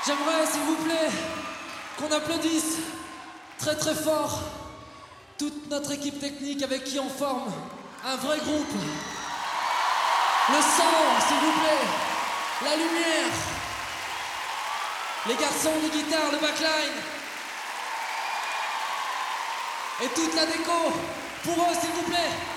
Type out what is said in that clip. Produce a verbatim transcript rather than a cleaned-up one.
J'aimerais, s'il vous plaît, qu'on applaudisse très très fort toute notre équipe technique avec qui on forme un vrai groupe. Le son, s'il vous plaît, la lumière, les garçons de guitare, le backline et toute la déco. Pour eux, s'il vous plaît.